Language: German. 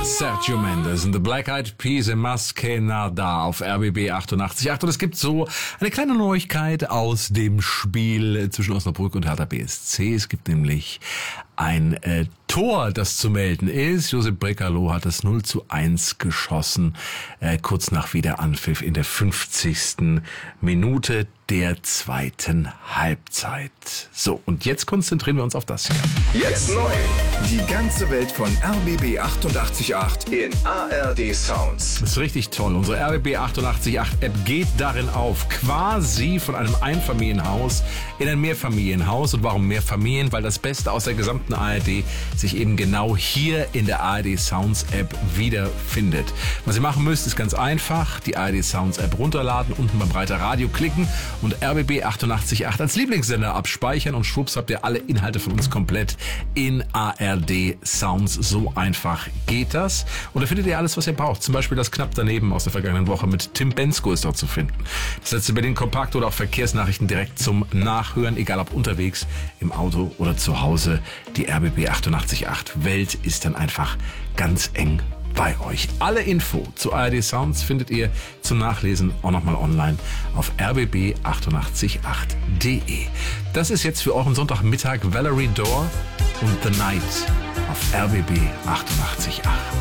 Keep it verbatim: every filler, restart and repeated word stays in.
Sergio Mendes und The Black Eyed Peas in Mas que Nada auf R B B achtundachtzig Komma acht. Und es gibt so eine kleine Neuigkeit aus dem Spiel zwischen Osnabrück und Hertha B S C. Es gibt nämlich ein äh, Tor, das zu melden ist. Josep Brekalo hat das null zu eins geschossen, äh, kurz nach Wiederanpfiff in der fünfzigsten Minute der zweiten Halbzeit. So, und jetzt konzentrieren wir uns auf das hier. Jetzt neu. Die ganze Welt von R B B achtundachtzig Komma acht in A R D Sounds. Das ist richtig toll. Unsere R B B achtundachtzig Komma acht App geht darin auf, quasi von einem Einfamilienhaus in ein Mehrfamilienhaus. Und warum Mehrfamilien? Weil das Beste aus der gesamten A R D sich eben genau hier in der A R D Sounds App wiederfindet. Was ihr machen müsst, ist ganz einfach. Die A R D Sounds App runterladen, unten beim Reiter Radio klicken und R B B achtundachtzig Komma acht als Lieblingssender abspeichern und schwupps habt ihr alle Inhalte von uns komplett in A R D Sounds. So einfach geht das. Und da findet ihr alles, was ihr braucht. Zum Beispiel das Knapp daneben aus der vergangenen Woche mit Tim Bensko ist dort zu finden. Das letzte Berlin Kompakt oder auch Verkehrsnachrichten direkt zum Nachhören, egal ob unterwegs, im Auto oder zu Hause. Die R B B achtundachtzig Komma acht Welt ist dann einfach ganz eng bei euch. Alle Info zu A R D Sounds findet ihr zum Nachlesen auch nochmal online auf r b b achtundachtzig Komma acht punkt d e. Das ist jetzt für euren Sonntagmittag Valerie Dore und The Night auf R B B achtundachtzig Komma acht.